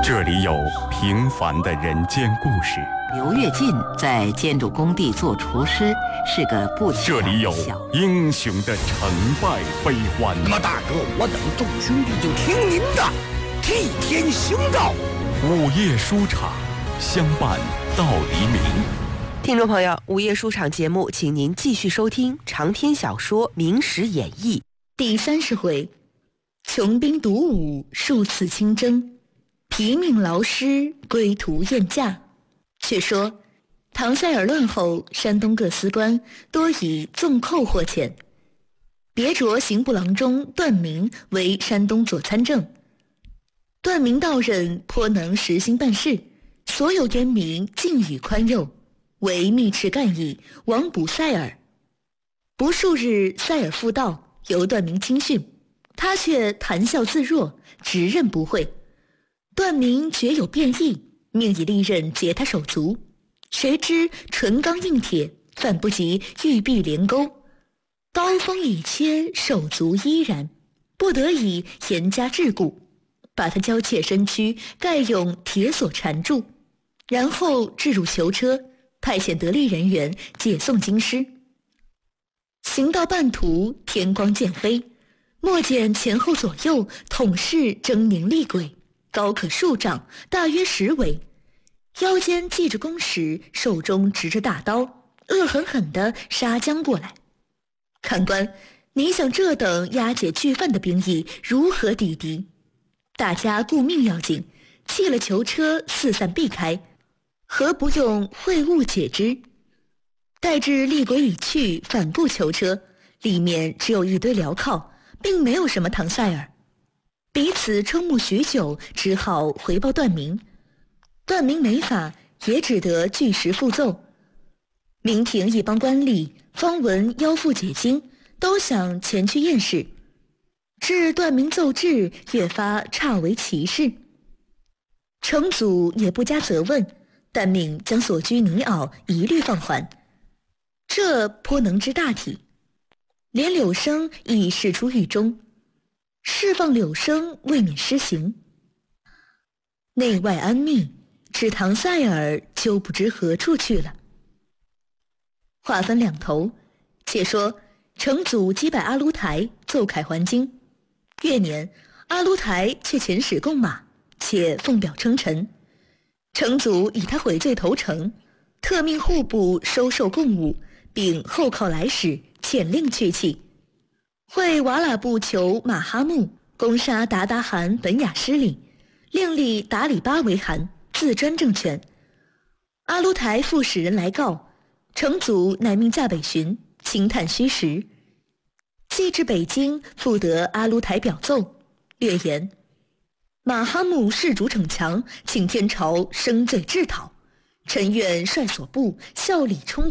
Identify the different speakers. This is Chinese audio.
Speaker 1: 这里有平凡的人间故事，
Speaker 2: 刘跃进在建筑工地做厨师，是个不起眼的小。
Speaker 1: 这里有英雄的成败悲欢。
Speaker 3: 那么大哥，我等众兄弟就听您的，替天行道。
Speaker 1: 午夜书场，相伴到黎明。
Speaker 4: 听众朋友，午夜书场节目，请您继续收听长篇小说《明史演义》
Speaker 5: 第30回：穷兵黩武，数次亲征，疲命劳师，归途宴驾。却说唐塞尔乱后，山东各司官多以纵寇获遣，别着刑部郎中段明为山东左参政。段明到任，颇能实心办事，所有冤民尽予宽宥，唯密斥干役，枉捕塞尔。不数日，塞尔复到，由段明亲训，他却谈笑自若，直认不讳。段明觉有变异，命以利刃截他手足，谁知纯钢硬铁，反不及玉璧连钩，刀锋已切，手足依然，不得已严加桎梏，把他娇怯身躯盖用铁锁缠住，然后置入囚车，派遣得力人员解送京师。行到半途，天光渐黑，莫见前后左右统是狰狞厉鬼，高可数丈，大约10围，腰间系着弓矢，手中执着大刀，恶狠狠地杀将过来。看官，你想这等押解巨犯的兵役如何抵敌？大家顾命要紧，弃了囚车，四散避开，何不用会晤解之？待至厉鬼已去，反顾囚车，里面只有一堆镣铐，并没有什么唐塞尔。彼此瞠目许久，只好回报段明。段明没法，也只得据实复奏。明廷一帮官吏方闻妖妇解经，都想前去验视，至段明奏至，越发差为奇事。城祖也不加责问，但命将所居泥袄一律放还，这颇能知大体。连柳生亦释出狱中，释放柳生未免施行，内外安密，只唐塞尔就不知何处去了。话分两头，且说城祖击败阿卢台，奏凯还京。月年，阿卢台却遣使贡马，且奉表称臣。城祖以他悔罪投诚，特命户部收受贡物，并后靠来使，遣令去气。会瓦剌部酋马哈木攻杀达达汗本雅失里，另立达里巴为汗，自专政权。阿卢台复使人来告，城祖乃命驾北巡，清探虚实。既至北京，复得阿卢台表奏，略言马哈木恃主逞强，请天朝生罪治讨，臣愿率所部效力充